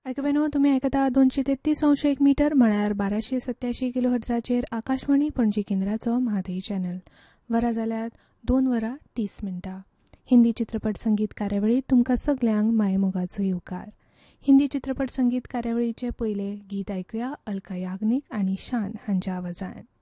ऐकवेनो तुम्ही ऐकता 233.1 मीटर म्हळ्यार 1287 किलोहर्ट्झाचेर आकाशवाणी पणजी केंद्राचो म्हादई चॅनल. वरां जाल्यात 2 वरां 30 मिनटां. हिंदी चित्रपट संगीत कार्यावळीत तुमकां सगल्यांक मायमोगाचो येवकार. हिंदी चित्रपट संगीत कार्यावळीचे पयले गीत ऐकुया अलका याग्निक आनी शान हांच्या आवाजांत.